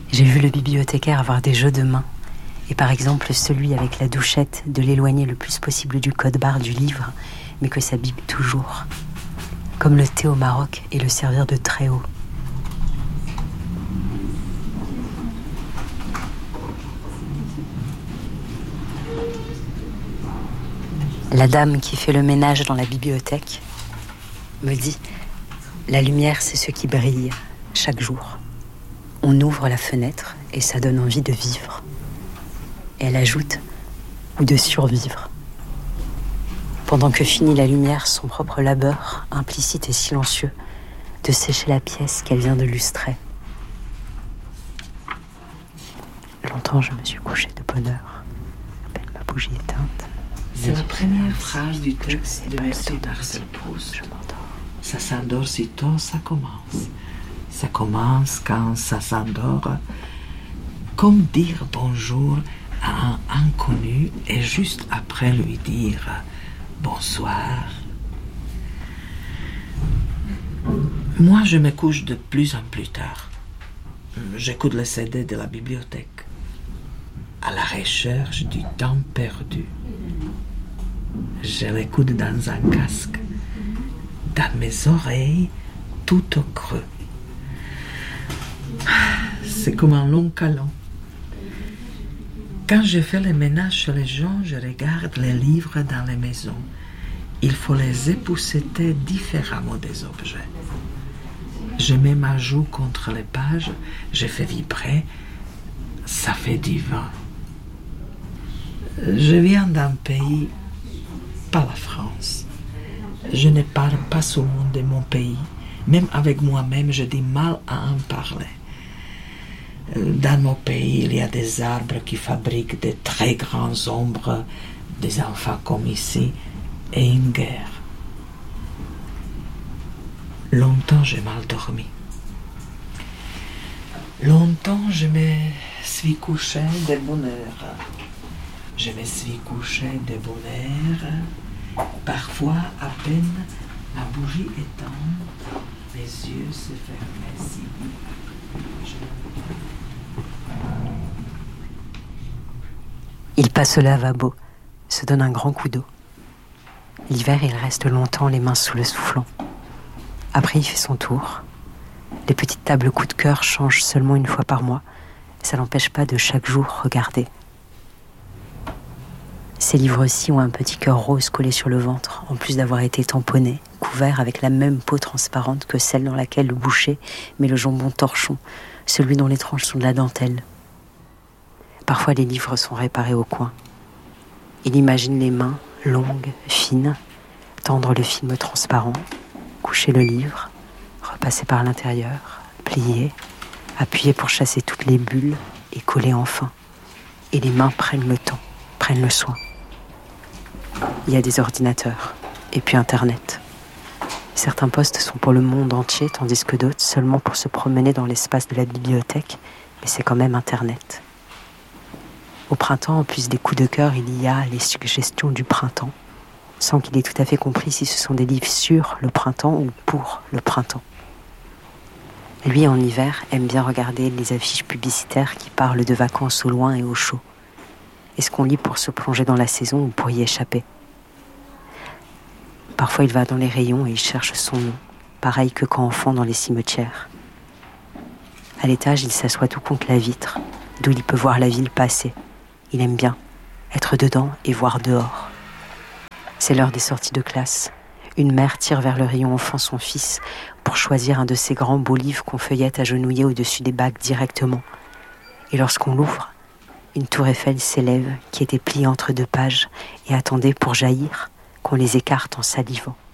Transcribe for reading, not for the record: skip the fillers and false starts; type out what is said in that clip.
J'ai vu le bibliothécaire avoir des jeux de main, et par exemple celui avec la douchette de l'éloigner le plus possible du code-barre du livre, mais que ça bipe toujours. Comme le thé au Maroc et le servir de très haut. La dame qui fait le ménage dans la bibliothèque me dit « La lumière, c'est ce qui brille chaque jour. On ouvre la fenêtre et ça donne envie de vivre. » Et elle ajoute « ou de survivre. » Pendant que finit la lumière son propre labeur, implicite et silencieux, de sécher la pièce qu'elle vient de lustrer. Longtemps, je me suis couchée de bonne heure, à peine ma bougie éteinte. C'est la première phrase du texte de M. Marcel Proust. Je m'endors. Ça s'endort sitôt, ça commence. Ça commence quand ça s'endort. Comme dire bonjour à un inconnu et juste après lui dire bonsoir. Moi, je me couche de plus en plus tard. J'écoute le CD de la bibliothèque, à la recherche du temps perdu. Je l'écoute dans un casque, dans mes oreilles, tout au creux. C'est comme un long câlin. Quand je fais le ménage chez les gens, je regarde les livres dans les maisons. Il faut les épousseter différemment des objets. Je mets ma joue contre les pages, je fais vibrer, ça fait du vent. Je viens d'un pays, pas la France. Je ne parle pas souvent de mon pays. Même avec moi-même, j'ai du mal à en parler. Dans mon pays, il y a des arbres qui fabriquent de très grandes ombres, des enfants comme ici, et une guerre. Longtemps, j'ai mal dormi. Longtemps, je me suis couché de bonne heure. Je me suis couché de bonne heure. Parfois, à peine la bougie éteinte, les yeux se fermaient si vite. Il passe au lavabo, se donne un grand coup d'eau. L'hiver, il reste longtemps les mains sous le soufflant. Après, il fait son tour. Les petites tables coup de cœur changent seulement une fois par mois. Ça n'empêche pas de chaque jour regarder. Ces livres-ci ont un petit cœur rose collé sur le ventre, en plus d'avoir été tamponnés, couverts avec la même peau transparente que celle dans laquelle le boucher met le jambon torchon, celui dont les tranches sont de la dentelle. Parfois, les livres sont réparés au coin. Il imagine les mains, longues, fines, tendre le film transparent, coucher le livre, repasser par l'intérieur, plier, appuyer pour chasser toutes les bulles et coller enfin. Et les mains prennent le temps, prennent le soin. Il y a des ordinateurs, et puis Internet. Certains postes sont pour le monde entier, tandis que d'autres seulement pour se promener dans l'espace de la bibliothèque, mais c'est quand même Internet. Au printemps, en plus des coups de cœur, il y a les suggestions du printemps, sans qu'il ait tout à fait compris si ce sont des livres sur le printemps ou pour le printemps. Lui, en hiver, aime bien regarder les affiches publicitaires qui parlent de vacances au loin et au chaud. Est-ce qu'on lit pour se plonger dans la saison ou pour y échapper ? Parfois, il va dans les rayons et il cherche son nom, pareil que quand enfant dans les cimetières. À l'étage, il s'assoit tout contre la vitre, d'où il peut voir la ville passer. Il aime bien être dedans et voir dehors. C'est l'heure des sorties de classe. Une mère tire vers le rayon enfant son fils pour choisir un de ces grands beaux livres qu'on feuillette agenouillés au-dessus des bacs directement. Et lorsqu'on l'ouvre, une tour Eiffel s'élève qui était pliée entre deux pages et attendait pour jaillir qu'on les écarte en salivant.